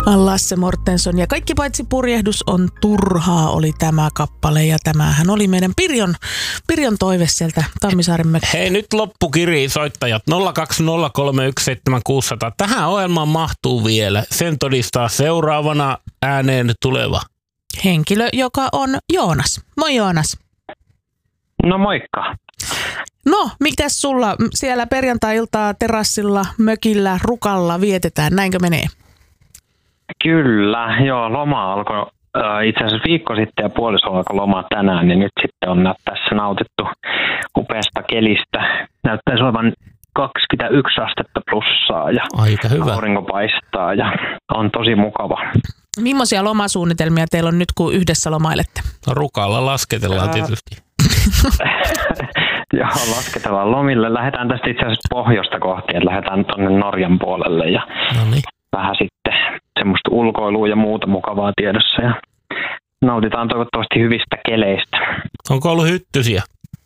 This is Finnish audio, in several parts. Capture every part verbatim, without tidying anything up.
Lasse Mortenson ja Kaikki paitsi purjehdus on turhaa oli tämä kappale ja tämähän oli meidän Pirjon, Pirjon toive sieltä Tammisaaren mökkiä. Hei nyt loppukiri soittajat nolla kaksi nolla kolme yksi seitsemän kuusi nolla nolla. Tähän ohjelmaan mahtuu vielä. Sen todistaa seuraavana ääneen tuleva henkilö, joka on Joonas. Moi Joonas. No moikka. No, mitäs sulla siellä perjantai-iltaa terassilla, mökillä, rukalla vietetään? Näinkö menee? Kyllä, joo, loma alkoi äh, itse asiassa viikko sitten ja puoliso alkoi loma tänään, niin nyt sitten on tässä nautittu upeasta kelistä. Näyttäisi olevan kaksikymmentäyksi astetta plussaa ja aika hyvä. Aurinko paistaa ja on tosi mukava. Millaisia lomasuunnitelmia teillä on nyt, kun yhdessä lomailette? Rukalla lasketellaan tietysti. Joo, lasketellaan lomille. Lähdetään tästä itse asiassa pohjoista kohti, että lähdetään tuonne Norjan puolelle ja Noniin. vähän sitten semmoista ulkoilua ja muuta mukavaa tiedossa ja nautitaan toivottavasti hyvistä keleistä. Onko ollut hyttysiä?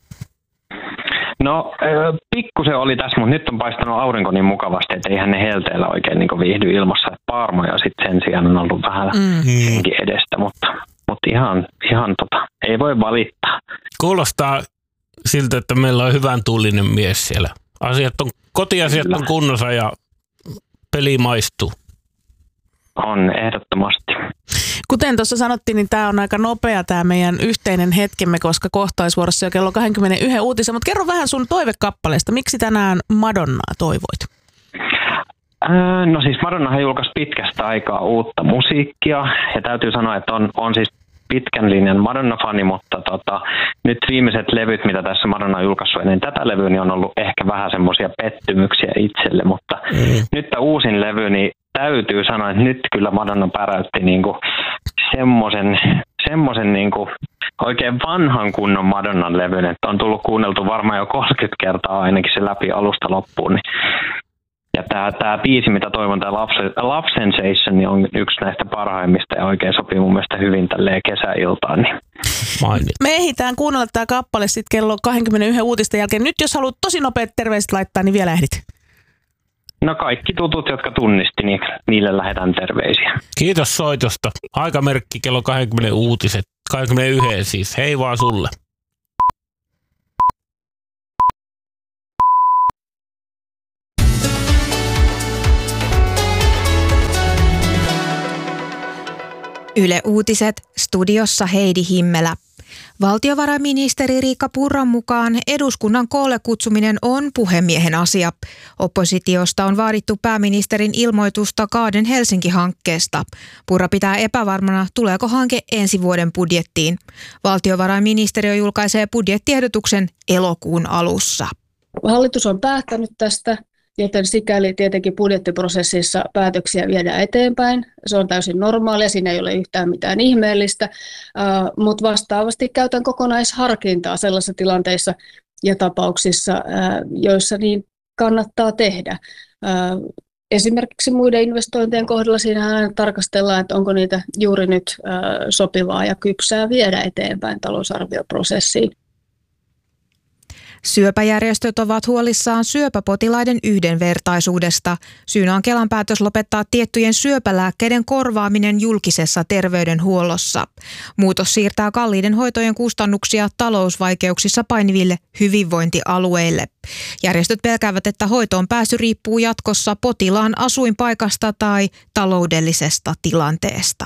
No pikkusen oli tässä, mutta nyt on paistanut aurinko niin mukavasti, että eihän ne helteellä oikein niin viihdy ilmassa. Paarmoja sitten sen sijaan on ollut vähän mm. senkin edestä, mutta, mutta ihan, ihan tota, ei voi valittaa. Kuulostaa siltä, että meillä on hyvän tuulinen mies siellä. Asiat on, kotiasiat Kyllä. on kunnossa ja peli maistuu. On, ehdottomasti. Kuten tuossa sanottiin, niin tämä on aika nopea tämä meidän yhteinen hetkemme, koska kohta olisi vuorossa jo kello kaksikymmentäyksi uutisia. Mutta kerro vähän sun toivekappaleesta. Miksi tänään Madonnaa toivoit? Öö, no siis Madonnahan julkaisi pitkästä aikaa uutta musiikkia. Ja täytyy sanoa, että on, on siis pitkän linjan Madonna-fani, mutta tota, nyt viimeiset levyt, mitä tässä Madonna on julkaissut ennen tätä levyä, niin on ollut ehkä vähän semmoisia pettymyksiä itselle. Mutta mm. nyt tämä uusin levy, niin täytyy sanoa, että nyt kyllä Madonna päräytti niinku semmoisen, semmoisen niinku oikein vanhan kunnon Madonnan levyn, että on tullut kuunneltu varmaan jo kolmekymmentä kertaa ainakin se läpi alusta loppuun. Niin. Ja tämä, tämä biisi, mitä toivon, tämä Love, Love Sensation, niin on yksi näistä parhaimmista ja oikein sopii mun mielestä hyvin tälleen kesäiltaan. Niin. Me ehditään kuunnella tämä kappale sitten kello kaksikymmentäyksi uutisten jälkeen. Nyt jos haluat tosi nopeat terveiset laittaa, niin vielä ehdit. No kaikki tutut, jotka tunnisti, niin niille lähetän terveisiä. Kiitos soitosta. Aikamerkki kello kaksikymmentä uutiset. kaksikymmentäyksi siis. Hei vaan sulle. Yle Uutiset, studiossa Heidi Himmelä. Valtiovarainministeri Riikka Purran mukaan eduskunnan koolle kutsuminen on puhemiehen asia. Oppositiosta on vaadittu pääministerin ilmoitusta Kaaden Helsinki-hankkeesta. Purra pitää epävarmana, tuleeko hanke ensi vuoden budjettiin. Valtiovarainministeriö julkaisee budjettiehdotuksen elokuun alussa. Hallitus on päättänyt tästä, joten sikäli tietenkin budjettiprosessissa päätöksiä viedään eteenpäin. Se on täysin normaalia, siinä ei ole yhtään mitään ihmeellistä, mutta vastaavasti käytän kokonaisharkintaa sellaisissa tilanteissa ja tapauksissa, joissa niin kannattaa tehdä. Esimerkiksi muiden investointien kohdalla siinä tarkastellaan, että onko niitä juuri nyt sopivaa ja kypsää viedä eteenpäin talousarvioprosessiin. Syöpäjärjestöt ovat huolissaan syöpäpotilaiden yhdenvertaisuudesta. Syynä on Kelan päätös lopettaa tiettyjen syöpälääkkeiden korvaaminen julkisessa terveydenhuollossa. Muutos siirtää kalliiden hoitojen kustannuksia talousvaikeuksissa painiville hyvinvointialueille. Järjestöt pelkäävät, että hoitoon pääsy riippuu jatkossa potilaan asuinpaikasta tai taloudellisesta tilanteesta.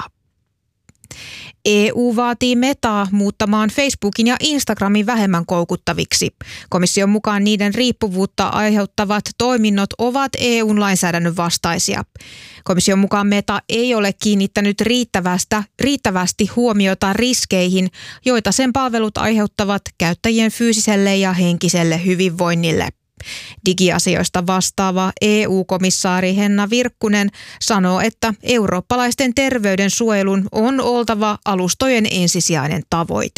E U vaatii Metaa muuttamaan Facebookin ja Instagramin vähemmän koukuttaviksi. Komission mukaan niiden riippuvuutta aiheuttavat toiminnot ovat E U-lainsäädännön vastaisia. Komission mukaan Meta ei ole kiinnittänyt riittävästä, riittävästi huomiota riskeihin, joita sen palvelut aiheuttavat käyttäjien fyysiselle ja henkiselle hyvinvoinnille. Digiasioista vastaava E U-komissaari Henna Virkkunen sanoo, että eurooppalaisten terveyden suojelun on oltava alustojen ensisijainen tavoite.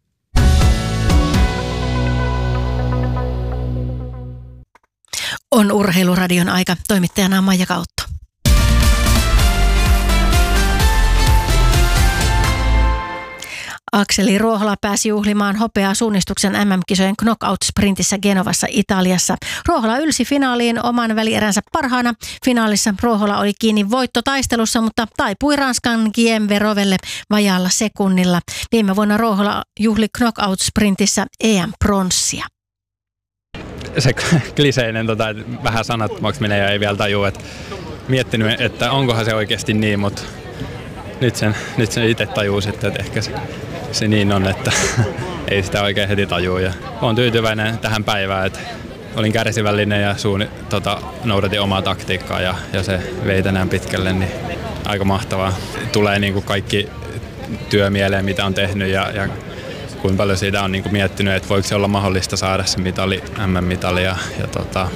On Urheiluradion aika. Toimittajana Maija Kautto. Akseli Ruohola pääsi juhlimaan hopeaa suunnistuksen M M-kisojen knockout-sprintissä Genovassa Italiassa. Ruohola ylsi finaaliin oman välieränsä parhaana. Finaalissa Ruohola oli kiinni voittotaistelussa, mutta taipui Ranskan Guillaume Verovelle vajaalla sekunnilla. Viime vuonna Ruohola juhli knockout-sprintissä E M-pronssia. Se kliseinen, tota, että vähän sanattomaksi menee ja ei vielä tajua, että miettinyt, että onkohan se oikeasti niin, mutta nyt sen, nyt sen itse tajuu sitten, että ehkä se, se niin on, että ei sitä oikein heti tajua. Ja olen tyytyväinen tähän päivään, että olin kärsivällinen ja suuni, tota, noudatin omaa taktiikkaa ja, ja se vei tänään pitkälle, niin aika mahtavaa. Tulee niin kuin kaikki työ mieleen, mitä on tehnyt ja, ja kuinka paljon siitä on niin kuin miettinyt, että voiko se olla mahdollista saada se mitali, M M-mitali ja, ja, tota,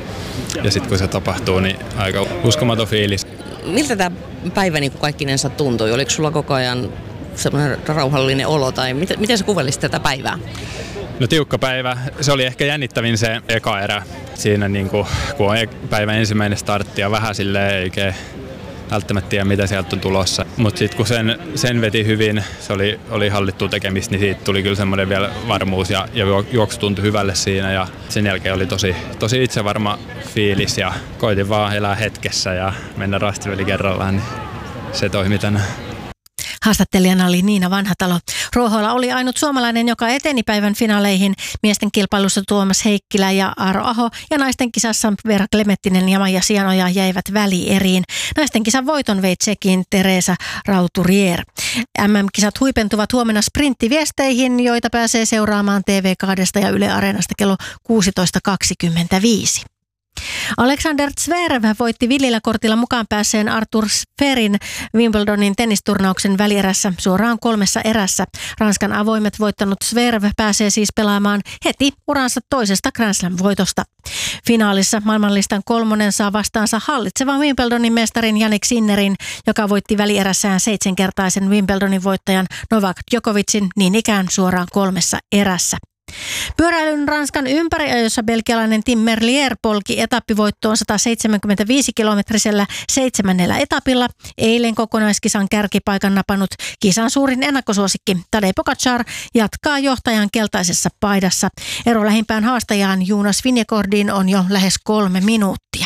ja sitten kun se tapahtuu, niin aika uskomaton fiilis. Miltä tämä päivä niin kaikkinensa tuntui? Oliko sulla koko ajan semmoinen rauhallinen olo tai miten, miten sä kuvailisit tätä päivää? No tiukka päivä. Se oli ehkä jännittävin se eka erä siinä, niin kuin, kun on päivän ensimmäinen startti ja vähän silleen eikä välttämättä tiedä, mitä sieltä on tulossa. Mutta sitten kun sen, sen veti hyvin, se oli, oli hallittua tekemistä, niin siitä tuli kyllä semmoinen vielä varmuus ja, ja juoksu tuntui hyvälle siinä. Ja sen jälkeen oli tosi, tosi itsevarma fiilis ja koitin vaan elää hetkessä ja mennä rastiveli kerrallaan, niin se toimi tänään. Haastattelijana oli Niina Vanhatalo. Ruohola oli ainut suomalainen, joka eteni päivän finaaleihin. Miesten kilpailussa Tuomas Heikkilä ja Aaro Aho ja naisten kisassa Veera Klemettinen ja Maija Sianoja jäivät välieriin. Naisten kisan voiton vei Tsekin Teresa Rauturier. M M-kisat huipentuvat huomenna sprinttiviesteihin, joita pääsee seuraamaan T V kaksi ja Yle Areenasta kello kuusitoista kaksikymmentäviisi. Alexander Zverev voitti villillä kortilla mukaan päässeen Arthur Sferin Wimbledonin tennisturnauksen välierässä suoraan kolmessa erässä. Ranskan avoimet voittanut Zverev pääsee siis pelaamaan heti uransa toisesta Grand Slam-voitosta. Finaalissa maailmanlistan kolmonen saa vastaansa hallitsevan Wimbledonin mestarin Jannik Sinnerin, joka voitti välierässään seitsemänkertaisen Wimbledonin voittajan Novak Djokovicin niin ikään suoraan kolmessa erässä. Pyöräilyn Ranskan ympäriajossa belgialainen Tim Merlier polki etappivoittoon sata seitsemänkymmentäviisi kilometrisellä seitsemännellä etapilla. Eilen kokonaiskisan kärkipaikan napannut kisan suurin ennakkosuosikki Tadej Pogačar jatkaa johtajan keltaisessa paidassa. Ero lähimpään haastajaan Jonas Vingegaardiin on jo lähes kolme minuuttia.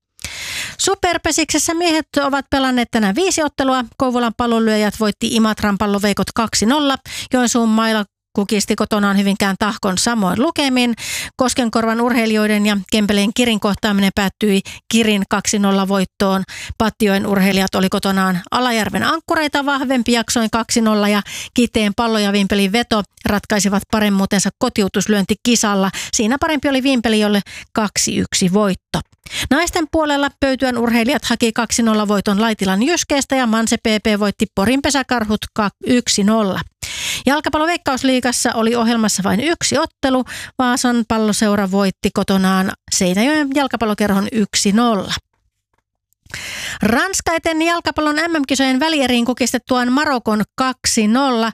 Superpesiksessä miehet ovat pelanneet tänään viisi ottelua. Kouvolan pallonlyöjät voitti Imatran palloveikot kaksi nolla. Joensuun mailla kukisti kotonaan Hyvinkään Tahkon samoin lukemin. Koskenkorvan urheilijoiden ja Kempeleen Kirin kohtaaminen päättyi Kirin kaksi nolla voittoon. Patjoen urheilijat oli kotonaan Alajärven ankkureita vahvempi jaksoin kaksi nolla ja Kiteen pallo ja Vimpelin veto ratkaisivat paremmuutensa kotiutuslyöntikisalla. Siinä parempi oli Vimpeli, jolle kaksi yksi voitto. Naisten puolella Pöytyän urheilijat haki kaksi nolla voiton Laitilan Jyskeestä ja Manse P P voitti Porin pesäkarhut yksi nolla. Jalkapallo-veikkausliigassa oli ohjelmassa vain yksi ottelu. Vaasan palloseura voitti kotonaan Seinäjoen jalkapallokerhon yksi nolla. Ranska eteni jalkapallon M M-kisojen välieriin kukistettuaan Marokon kaksi nolla.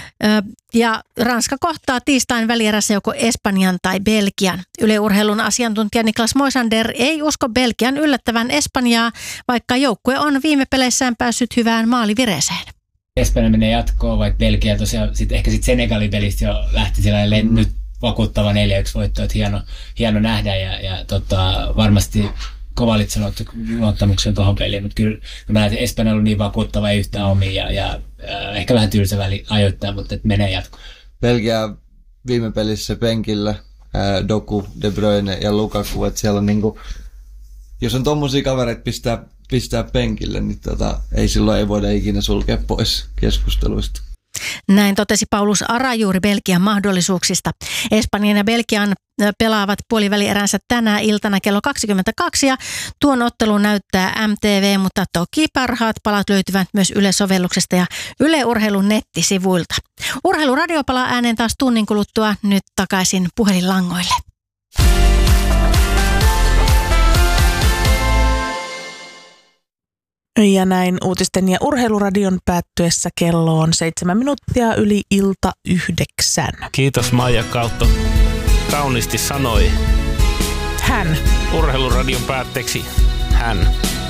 Ja Ranska kohtaa tiistain välierässä joko Espanjan tai Belgian. Yle Urheilun asiantuntija Niklas Moisander ei usko Belgian yllättävän Espanjaa, vaikka joukkue on viime peleissään päässyt hyvään maalivireeseen. Espanja menee jatkoon, vaikka Belgia tosiaan sit ehkä sitten Senegalin pelistä jo lähti sellainen mm. nyt vakuuttava neljä yksi voitto, että hieno, hieno nähdä ja, ja tota, varmasti Kovalitsen luottamuksen tuohon peliin, mutta kyllä mä näen, että Espanja on ollut niin vakuuttava, ei yhtään omia ja, ja äh, ehkä vähän tylsä väli ajoittaa, mutta et menee jatkoon. Belgia viime pelissä penkillä, äh, Doku, De Bruyne ja Lukaku, että siellä on niinku, jos on tommosia kavereita pistää pistää penkille, niin tota, ei silloin ei voida ikinä sulkea pois keskusteluista. Näin totesi Paulus Ara juuri Belgian mahdollisuuksista. Espanjan ja Belgian pelaavat puolivälieränsä tänä iltana kello kaksikymmentäkaksi ja tuon ottelun näyttää M T V, mutta toki parhaat palat löytyvät myös Yle-sovelluksesta ja Yle Urheilun nettisivuilta. Urheiluradio palaa ääneen taas tunnin kuluttua, nyt takaisin puhelinlangoille. Ja näin uutisten ja urheiluradion päättyessä kello on seitsemän minuuttia yli ilta yhdeksän. Kiitos Maija Kautto. Kauniisti sanoi. Hän. Urheiluradion päätteeksi hän.